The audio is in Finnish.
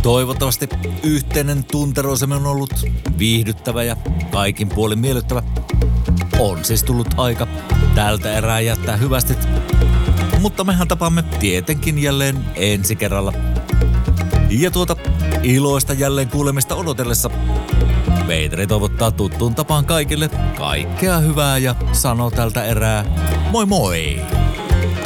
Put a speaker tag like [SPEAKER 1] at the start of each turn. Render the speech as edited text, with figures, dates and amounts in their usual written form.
[SPEAKER 1] Toivottavasti yhteinen tunteroisemme on ollut viihdyttävä ja kaikin puolin miellyttävä. On siis tullut aika tältä erää jättää hyvästit, mutta mehän tapaamme tietenkin jälleen ensi kerralla. Ja iloista jälleen kuulemista odotellessa Veiteri toivottaa tuttuun tapaan kaikille kaikkea hyvää ja sanoo tältä erää moi moi!